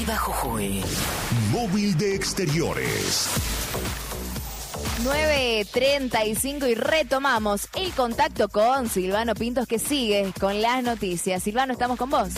Viva Jujuy. Móvil de Exteriores. 9:35 y retomamos el contacto con Silvano Pintos, que sigue con las noticias. Silvano, estamos con vos.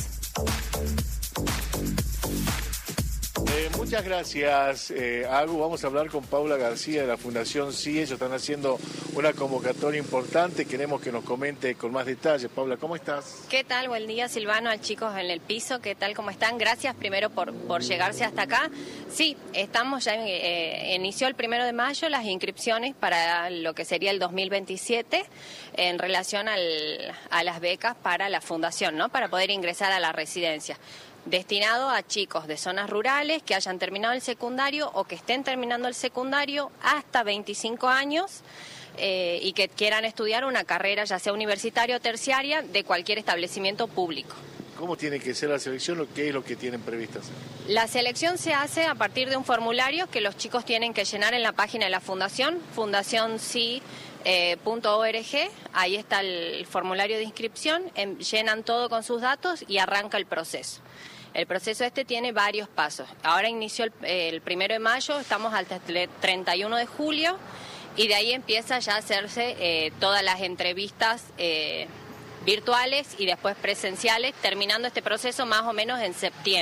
Muchas gracias, Agu. Vamos a hablar con Paula García de la Fundación Sí. Ellos están haciendo una convocatoria importante. Queremos que nos comente con más detalles. Paula, ¿cómo estás? ¿Qué tal? Buen día, Silvano, a chicos en el piso. ¿Qué tal? ¿Cómo están? Gracias primero por llegarse hasta acá. Sí, estamos ya, inició el 1 de mayo las inscripciones para lo que sería el 2027 en relación a las becas para la Fundación, ¿no? Para poder ingresar a la residencia. Destinado a chicos de zonas rurales que hayan terminado el secundario o que estén terminando el secundario hasta 25 años y que quieran estudiar una carrera, ya sea universitaria o terciaria, de cualquier establecimiento público. ¿Cómo tiene que ser la selección? ¿Qué es lo que tienen previsto hacer? La selección se hace a partir de un formulario que los chicos tienen que llenar en la página de la Fundación, fundacionsi.org. Ahí está el formulario de inscripción, llenan todo con sus datos y arranca el proceso. El proceso tiene varios pasos. Ahora inició el 1 de mayo, estamos hasta el 31 de julio y de ahí empieza ya a hacerse todas las entrevistas virtuales y después presenciales, terminando este proceso más o menos en septiembre.